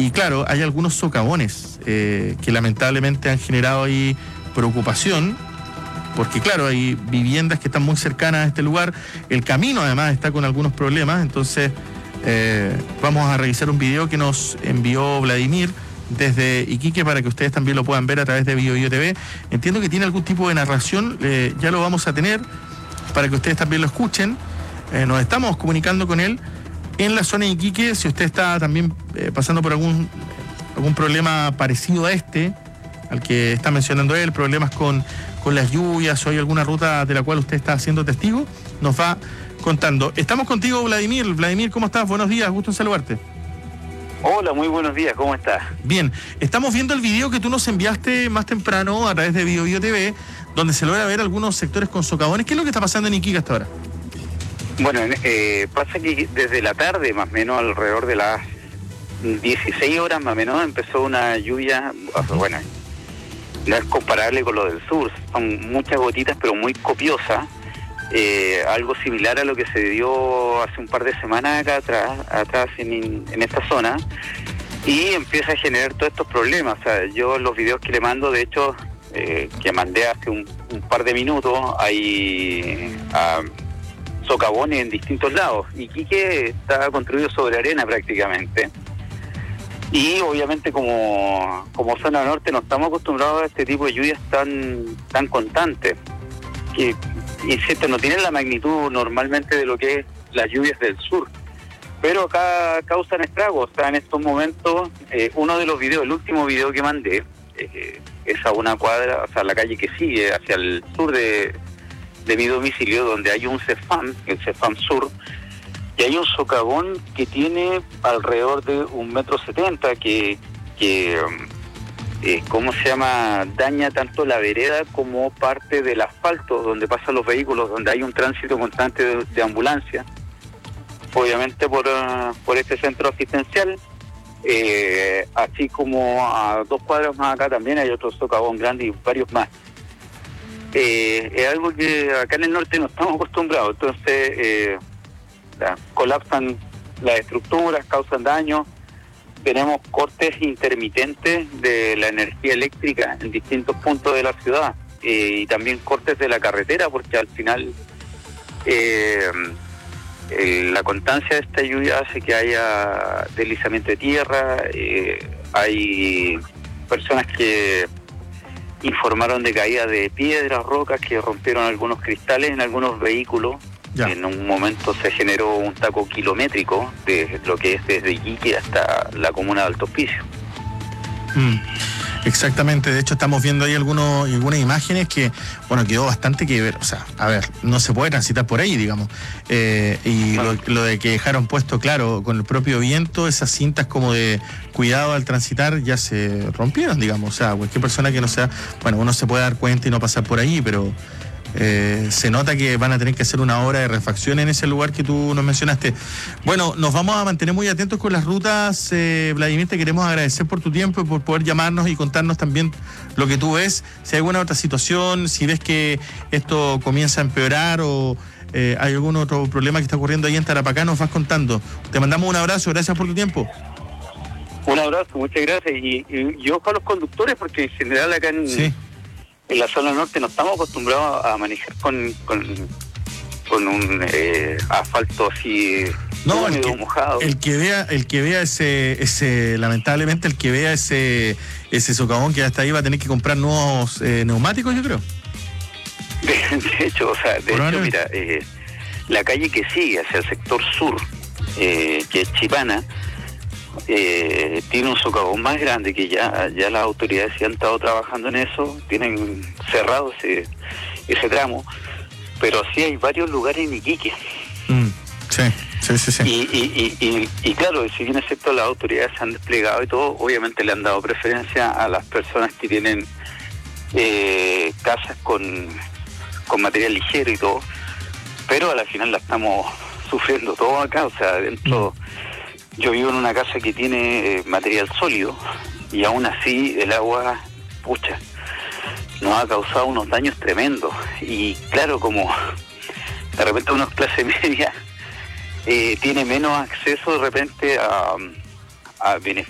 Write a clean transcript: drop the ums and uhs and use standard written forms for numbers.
Y claro, hay algunos socavones que lamentablemente han generado ahí preocupación, porque claro, hay viviendas que están muy cercanas a este lugar, el camino además está con algunos problemas, entonces vamos a revisar un video que nos envió Vladimir desde Iquique para que ustedes también lo puedan ver a través de BioBio TV. Entiendo que tiene algún tipo de narración, ya lo vamos a tener para que ustedes también lo escuchen. Nos estamos comunicando con él en la zona de Iquique. Si usted está también pasando por algún problema parecido a este, al que está mencionando él, problemas con las lluvias o hay alguna ruta de la cual usted está siendo testigo, nos va contando. Estamos contigo, Vladimir. Vladimir, ¿cómo estás? Buenos días, gusto en saludarte. Hola, muy buenos días, ¿cómo estás? Bien, estamos viendo el video que tú nos enviaste más temprano a través de BioBio TV, donde se logra ver algunos sectores con socavones. ¿Qué es lo que está pasando en Iquique hasta ahora? Bueno, pasa que desde la tarde, más o menos alrededor de las 16 horas más o menos, empezó una lluvia, bueno, no es comparable con lo del sur, son muchas gotitas pero muy copiosas, algo similar a lo que se dio hace un par de semanas acá atrás en esta zona, y empieza a generar todos estos problemas. O sea, yo los videos que le mando, de hecho, que mandé hace un par de minutos, hay socavones en distintos lados. Iquique está construido sobre arena prácticamente. Y obviamente como zona norte no estamos acostumbrados a este tipo de lluvias tan constantes, que, insisto, no tienen la magnitud normalmente de lo que es las lluvias del sur, pero acá causan estragos. O sea, en estos momentos, uno de los videos, el último video que mandé, es a una cuadra, o sea, la calle que sigue hacia el sur de mi domicilio, donde hay un CEFAM, el CEFAM Sur, y hay un socavón que tiene alrededor de 1,70 m que ¿cómo se llama? Daña tanto la vereda como parte del asfalto donde pasan los vehículos, donde hay un tránsito constante de ambulancia. Obviamente por este centro asistencial, así como a 2 cuadras más acá también hay otro socavón grande y varios más. Es algo que acá en el norte no estamos acostumbrados, entonces colapsan las estructuras, causan daño. Tenemos cortes intermitentes de la energía eléctrica en distintos puntos de la ciudad, y también cortes de la carretera, porque al final la constancia de esta lluvia hace que haya deslizamiento de tierra. Hay personas que informaron de caída de piedras, rocas, que rompieron algunos cristales en algunos vehículos. Ya. En un momento se generó un taco kilométrico de lo que es desde Iquique hasta la comuna de Alto Hospicio. Exactamente, de hecho estamos viendo ahí algunas imágenes que, bueno, quedó bastante que ver. O sea, a ver, no se puede transitar por ahí, digamos. Y lo de que dejaron puesto, claro, con el propio viento, esas cintas como de cuidado al transitar ya se rompieron, digamos. O sea, cualquier persona que no sea, bueno, uno se puede dar cuenta y no pasar por ahí, pero se nota que van a tener que hacer una obra de refacción en ese lugar que tú nos mencionaste. Bueno, nos vamos a mantener muy atentos con las rutas. Vladimir, te queremos agradecer por tu tiempo y por poder llamarnos y contarnos también lo que tú ves. Si hay alguna otra situación, si ves que esto comienza a empeorar o hay algún otro problema que está ocurriendo ahí en Tarapacá, nos vas contando. Te mandamos un abrazo, gracias por tu tiempo. Un abrazo, muchas gracias. Y ojo a los conductores, porque en general acá en la zona norte no estamos acostumbrados a manejar con un asfalto así mojado. El que vea ese lamentablemente el que vea ese socavón que hasta ahí va a tener que comprar nuevos neumáticos, yo creo. De hecho, mira, la calle que sigue hacia el sector sur, que es Chipana, tiene un socavón más grande que ya las autoridades sí han estado trabajando en eso, tienen cerrado ese tramo, pero sí hay varios lugares en Iquique. Sí. Y claro, si bien es cierto, las autoridades se han desplegado y todo, obviamente le han dado preferencia a las personas que tienen casas con material ligero y todo, pero a la final la estamos sufriendo todo acá. O sea, dentro... Yo vivo en una casa que tiene material sólido y aún así el agua, nos ha causado unos daños tremendos. Y claro, como de repente uno es clase media, tiene menos acceso de repente a beneficios